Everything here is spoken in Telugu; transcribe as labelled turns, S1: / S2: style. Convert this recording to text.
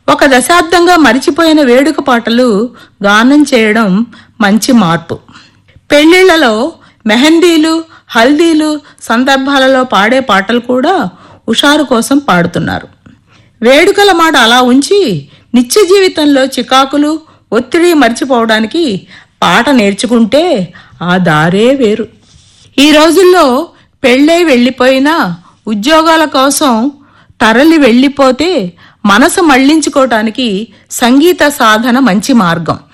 S1: ఒక దశాబ్దంగా మరిచిపోయిన వేడుక పాటలు గానం చేయడం మంచి మార్పు. పెళ్లిళ్లలో మెహందీలు, హల్దీలు సందర్భాలలో పాడే పాటలు కూడా హుషారు కోసం పాడుతున్నారు. వేడుకల మాట అలా ఉంచి నిత్య జీవితంలో చికాకులు, ఒత్తిడి మర్చిపోవడానికి పాట నేర్చుకుంటే ఆ దారే వేరు. ఈ రోజుల్లో పెళ్ళై వెళ్ళిపోయినా ఉద్యోగాల కోసం తరలి వెళ్ళిపోతే మనసు మళ్లించుకోవటానికి సంగీత సాధన మంచి మార్గం.